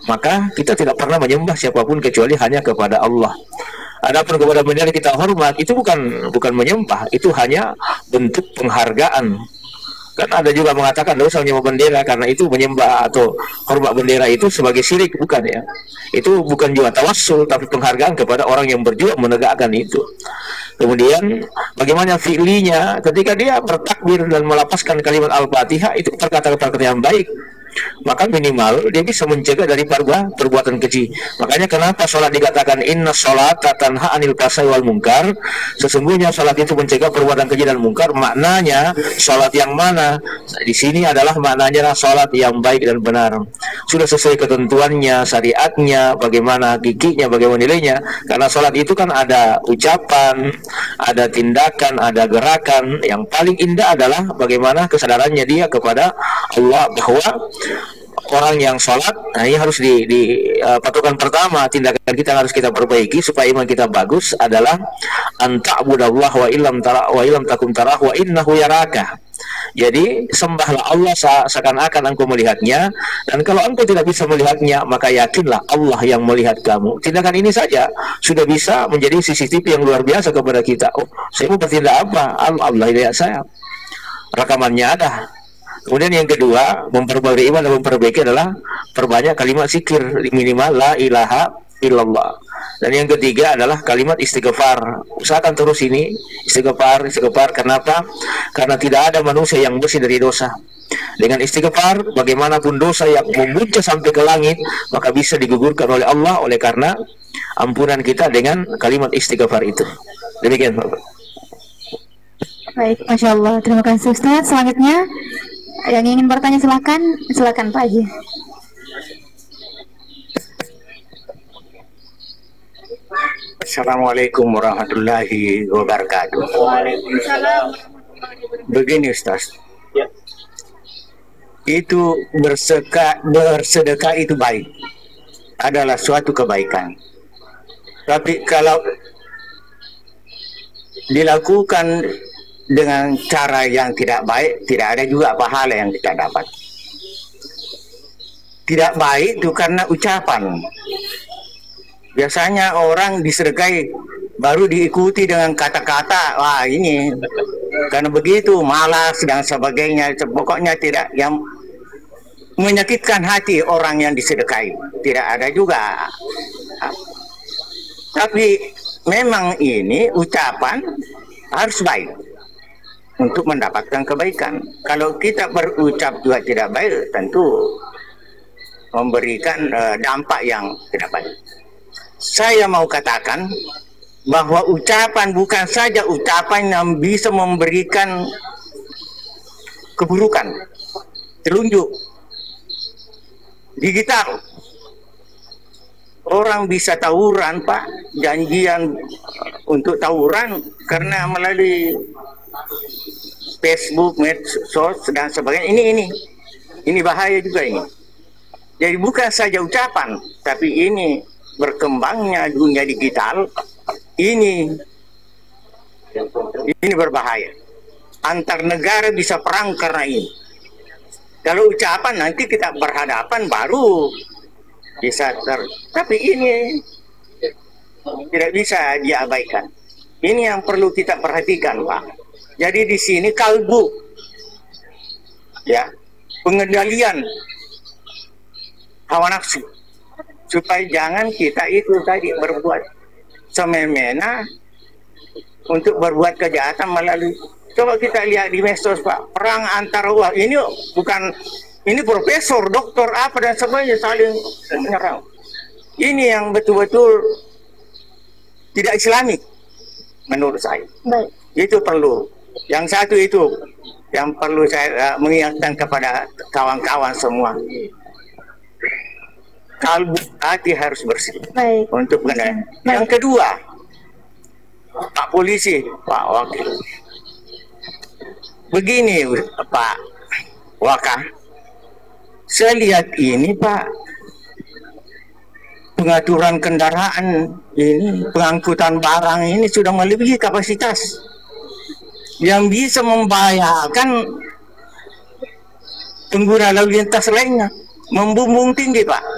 maka kita tidak pernah menyembah siapapun kecuali hanya kepada Allah. Adapun kepada bendera kita hormat, itu bukan menyembah, itu hanya bentuk penghargaan. Kan ada juga mengatakan dosa menyembah bendera karena itu menyembah atau hormat bendera itu sebagai syirik, bukan ya. Itu bukan juga tawassul tapi penghargaan kepada orang yang berjuang menegakkan itu. Kemudian bagaimana fi'linya ketika dia bertakbir dan melafazkan kalimat Al-Fatihah itu perkataan yang baik, maka minimal dia bisa mencegah dari perbuatan keji. Makanya kenapa sholat dikatakan inna sholata tanha anil fahsai wal munkar, sesungguhnya sholat itu mencegah perbuatan keji dan munkar. Maknanya sholat yang mana? Di sini adalah maknanya sholat yang baik dan benar, sudah sesuai ketentuannya, syariatnya, bagaimana giginya, bagaimana nilainya. Karena sholat itu kan ada ucapan, ada tindakan, ada gerakan. Yang paling indah adalah bagaimana kesadarannya dia kepada Allah bahwa orang yang sholat, nah ini harus patokan pertama tindakan kita yang harus kita perbaiki supaya iman kita bagus adalah anta'budallah wa illam takum tarah wa innahu yaraka. Jadi sembahlah Allah seakan-akan engkau melihatnya, dan kalau engkau tidak bisa melihatnya maka yakinlah Allah yang melihat kamu. Tindakan ini saja sudah bisa menjadi CCTV yang luar biasa kepada kita. Oh, saya mau bertindak apa? Allah lihat saya. Rekamannya ada. Kemudian yang kedua, memperbaiki iman dan memperbaiki adalah perbanyak kalimat zikir, minimal la ilaha illallah. Dan yang ketiga adalah kalimat istighfar. Usahakan terus ini istighfar. Kenapa? Karena tidak ada manusia yang bersih dari dosa. Dengan istighfar, bagaimanapun dosa yang memuncak sampai ke langit, maka bisa digugurkan oleh Allah oleh karena ampunan kita dengan kalimat istighfar itu. Demikian, Bapak. Baik, Masya Allah. Terima kasih, Ustaz. Selanjutnya yang ingin bertanya silakan Pak Haji. Assalamualaikum warahmatullahi wabarakatuh. Waalaikumsalam. Begini Ustaz, itu bersedekah itu baik, adalah suatu kebaikan. Tapi kalau dilakukan dengan cara yang tidak baik, tidak ada juga pahala yang kita dapat. Tidak baik itu karena ucapan. Biasanya orang disedekahi baru diikuti dengan kata-kata, wah ini karena begitu malas dan sebagainya. Pokoknya tidak yang menyakitkan hati orang yang disedekahi. Tidak ada juga. Tapi memang ini ucapan harus baik untuk mendapatkan kebaikan. Kalau kita berucap juga tidak baik, tentu memberikan dampak yang tidak baik. Saya mau katakan bahwa ucapan bukan saja ucapan yang bisa memberikan keburukan, telunjuk, digital. Orang bisa tawuran, Pak, janjian untuk tawuran karena melalui Facebook, medsos dan sebagainya. Ini bahaya juga ini. Jadi bukan saja ucapan, tapi ini berkembangnya dunia digital, ini berbahaya. Antar negara bisa perang karena ini. Kalau ucapan nanti kita berhadapan baru bisa tapi ini tidak bisa diabaikan. Ini yang perlu kita perhatikan, Pak. Jadi di sini kalbu, ya, pengendalian hawa nafsu, supaya jangan kita itu tadi berbuat semena-mena untuk berbuat kejahatan melalui. Coba kita lihat di medsos, Pak, perang antar ini bukan, ini profesor, doktor, apa dan sebagainya saling menyerang. Ini yang betul-betul tidak Islamik menurut saya. Baik. Itu perlu. Yang satu itu yang perlu saya mengingatkan kepada kawan-kawan semua. Kalbu hati harus bersih. Baik. Untuk mengenai. Yang kedua, Pak Polisi, Pak Wakil. Begini, Pak Waka, saya lihat ini, Pak, pengaturan kendaraan ini, pengangkutan barang ini sudah melebihi kapasitas yang bisa membahayakan pengguna lalu lintas lainnya, membumbung tinggi, Pak.